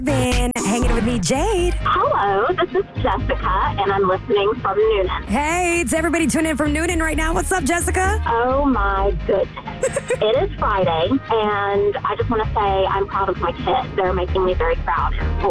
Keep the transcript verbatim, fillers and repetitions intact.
Been hanging with me, Jade. Hello, this is Jessica, and I'm listening from Noonan. Hey, it's everybody tuning in from Noonan right now. What's up, Jessica? Oh my goodness. It is Friday, and I just want to say I'm proud of my kids. They're making me very proud.